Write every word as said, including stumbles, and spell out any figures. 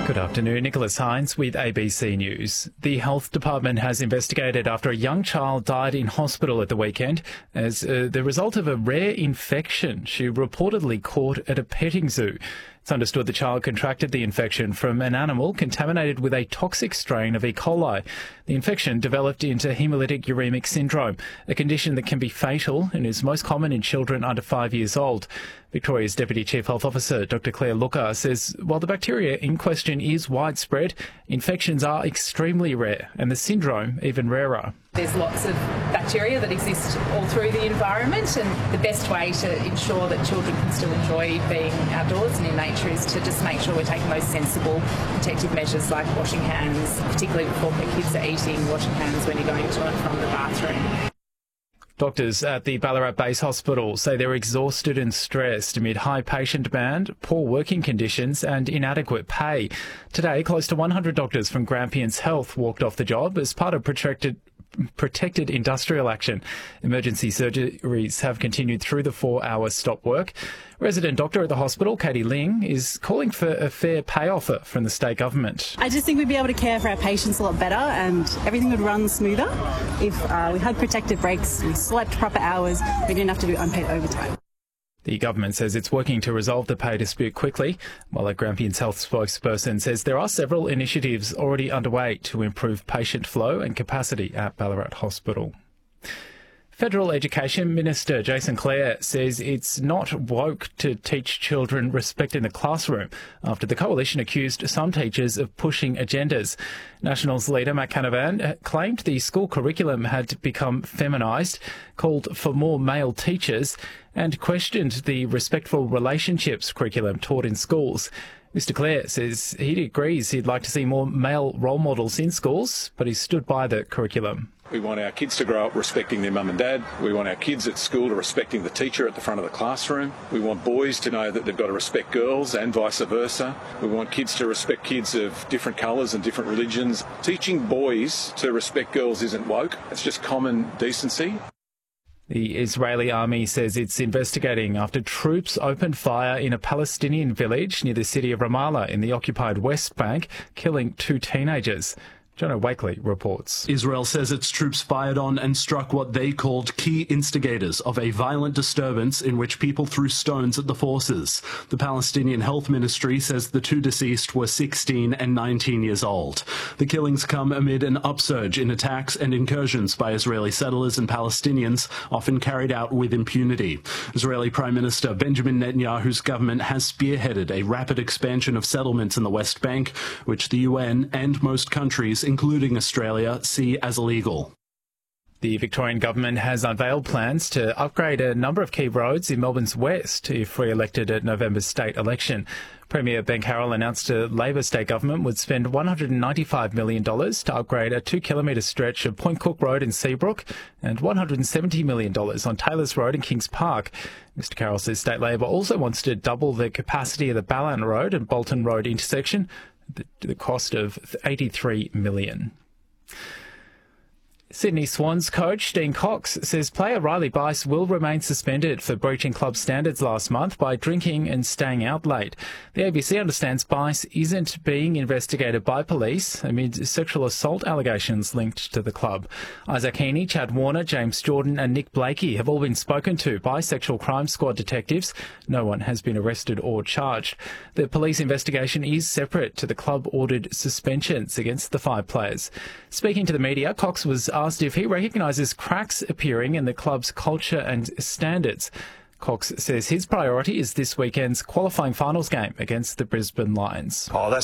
Good afternoon, Nicholas Hines with A B C News. The Health Department has investigated after a young child died in hospital at the weekend as uh, the result of a rare infection she reportedly caught at a petting zoo. It's understood the child contracted the infection from an animal contaminated with a toxic strain of E. coli. The infection developed into hemolytic uremic syndrome, a condition that can be fatal and is most common in children under five years old. Victoria's Deputy Chief Health Officer, Doctor Claire Looker, says while the bacteria in question is widespread, infections are extremely rare and the syndrome even rarer. There's lots of bacteria that exist all through the environment, and the best way to ensure that children can still enjoy being outdoors and in nature is to just make sure we're taking those sensible protective measures like washing hands, particularly before the kids are eating, washing hands when you're going to and from the bathroom. Doctors at the Ballarat Base Hospital say they're exhausted and stressed amid high patient demand, poor working conditions and inadequate pay. Today, close to one hundred doctors from Grampians Health walked off the job as part of protected protected industrial action. Emergency surgeries have continued through the four-hour stop work. Resident doctor at the hospital, Katie Ling, is calling for a fair pay offer from the state government. I just think we'd be able to care for our patients a lot better and everything would run smoother if uh, we had protected breaks, we slept proper hours, we didn't have to do unpaid overtime. The government says it's working to resolve the pay dispute quickly, while a Grampians Health spokesperson says there are several initiatives already underway to improve patient flow and capacity at Ballarat Hospital. Federal Education Minister Jason Clare says it's not woke to teach children respect in the classroom after the coalition accused some teachers of pushing agendas. Nationals leader Matt Canavan claimed the school curriculum had become feminised, called for more male teachers, and questioned the respectful relationships curriculum taught in schools. Mister Clare says he agrees he'd like to see more male role models in schools, but he's stood by the curriculum. We want our kids to grow up respecting their mum and dad. We want our kids at school to respecting the teacher at the front of the classroom. We want boys to know that they've got to respect girls and vice versa. We want kids to respect kids of different colours and different religions. Teaching boys to respect girls isn't woke. It's just common decency. The Israeli army says it's investigating after troops opened fire in a Palestinian village near the city of Ramallah in the occupied West Bank, killing two teenagers. Jono Wakely reports. Israel says its troops fired on and struck what they called key instigators of a violent disturbance in which people threw stones at the forces. The Palestinian Health Ministry says the two deceased were sixteen and nineteen years old. The killings come amid an upsurge in attacks and incursions by Israeli settlers and Palestinians, often carried out with impunity. Israeli Prime Minister Benjamin Netanyahu's government has spearheaded a rapid expansion of settlements in the West Bank, which the U N and most countries, including Australia, see as illegal. The Victorian government has unveiled plans to upgrade a number of key roads in Melbourne's west if re-elected at November's state election. Premier Ben Carroll announced a Labor state government would spend one hundred ninety-five million dollars to upgrade a two-kilometre stretch of Point Cook Road in Seabrook and one hundred seventy million dollars on Taylors Road in Kings Park. Mister Carroll says State Labor also wants to double the capacity of the Ballan Road and Bolton Road intersection, the, the cost of eighty-three million dollars. Sydney Swans coach Dean Cox says player Riley Bice will remain suspended for breaching club standards last month by drinking and staying out late. The A B C understands Bice isn't being investigated by police amid sexual assault allegations linked to the club. Isaac Heaney, Chad Warner, James Jordan and Nick Blakey have all been spoken to by Sexual Crime Squad detectives. No one has been arrested or charged. The police investigation is separate to the club-ordered suspensions against the five players. Speaking to the media, Cox was asked if he recognises cracks appearing in the club's culture and standards. Cox says his priority is this weekend's qualifying finals game against the Brisbane Lions. Oh, that's